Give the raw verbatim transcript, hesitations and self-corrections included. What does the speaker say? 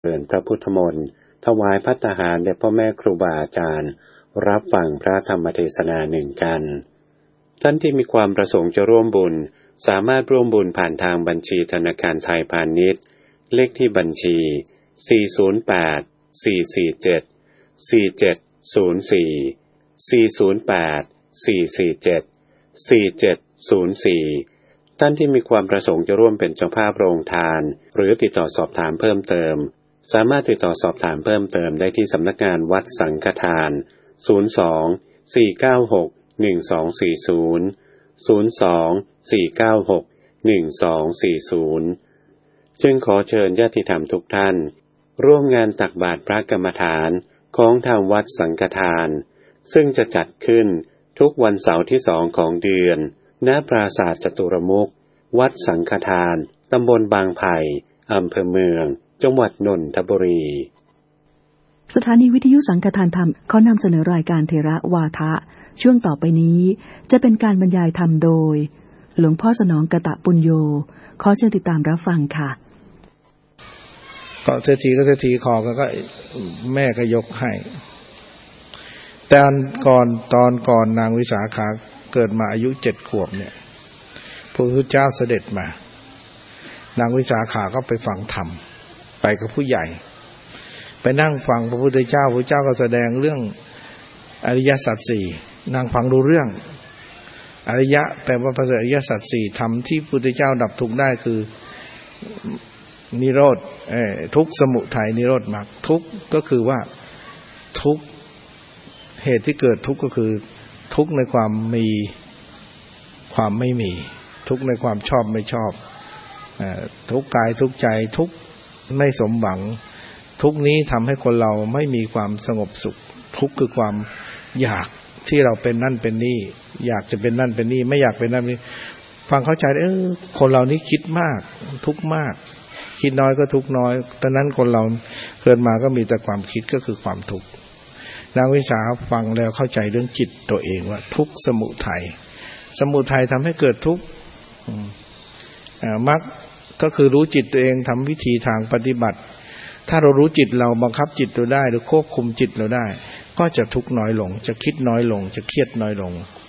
เริญพระพุทธมนต์ถวายภัตตาหารแด่พ่อแม่ครูบาอาจารย์รับฟังพระธรรมเทศนาหนึ่งกันท่านที่มีความประสงค์จะร่วมบุญสามารถร่วมบุญผ่านทางบัญชีธนาคารไทยพาณิชย์เลขที่บัญชีสี่ ศูนย์ แปด สี่ สี่ เจ็ด สี่ เจ็ด ศูนย์ สี่ สี่ ศูนย์ แปด สี่ สี่ เจ็ด สี่ เจ็ด ศูนย์ สี่ท่านที่มีความประสงค์จะร่วมเป็นเจ้าภาพโรงทานหรือติดต่อสอบถามเพิ่มเติมสามารถติดต่อสอบถามเพิ่มเติมได้ที่สำนักงานวัดสังฆทานศูนย์ สอง สี่ เก้า หก หนึ่ง สอง สี่ ศูนย์ ศูนย์ สอง สี่ เก้า หก หนึ่ง สอง สี่ ศูนย์จึงขอเชิญญาติธรรมทุกท่านร่วมงานตักบาตรพระกรรมฐานของทางวัดสังฆทานซึ่งจะจัดขึ้นทุกวันเสาร์ที่สองของเดือนณปราสาทจตุรมุขวัดสังฆทานตำบลบางไผ่อำเภอเมืองจังหวัดนนทบุรีสถานีวิทยุสังฆทานธรรมขอนำเสนอรายการเทระวาทะช่วงต่อไปนี้จะเป็นการบรรยายธรรมโดยหลวงพ่อสนองกตปุญโญขอเชิญติดตามรับฟังค่ะก็เศรษฐีก็เศรษฐีขอก็แม่ก็ยกให้แต่ก่อนตอนก่อนนางวิสาขาเกิดมาอายุเจ็ดขวบเนี่ยพระพุทธเจ้าเสด็จมานางวิสาขาก็ไปฟังธรรมไปกับผู้ใหญ่ไปนั่งฟังพระพุทธเจ้าพระเจ้าก็แสดงเรื่องอริยสัจสี่นางฟังดูเรื่องอริยะแปลว่าพระอริยสัจสี่ธรรมที่พระพุทธเจ้าดับทุกข์ได้คือนิโรธเอ่อทุกข์สมุทัยนิโรธมรรคทุกข์ก็คือว่าทุกข์เหตุที่เกิดทุกข์ก็คือทุกข์ในความมีความไม่มีทุกข์ในความชอบไม่ชอบเอ่อทุกข์กายทุกข์ใจทุกข์ไม่สมหวังทุกข์นี้ทำให้คนเราไม่มีความสงบสุขทุกข์คือความอยากที่เราเป็นนั่นเป็นนี่อยากจะเป็นนั่นเป็นนี่ไม่อยากเป็นนั่นนี่ฟังเข้าใจเออคนเรานี่คิดมากทุกข์มากคิดน้อยก็ทุกข์น้อยตอนนั้นคนเราเกิดมาก็มีแต่ความคิดก็คือความทุกข์นางวิสาฟังแล้วเข้าใจเรื่องจิตตัวเองว่าทุกข์สมุทัยสมุทัยทำให้เกิดทุกข์มรรคก็คือรู้จิตตัวเองทำวิธีทางปฏิบัติถ้าเรารู้จิตเราบังคับจิตเราได้หรือควบคุมจิตเราได้ก็จะทุกข์น้อยลงจะคิดน้อยลงจะเครียดน้อยลง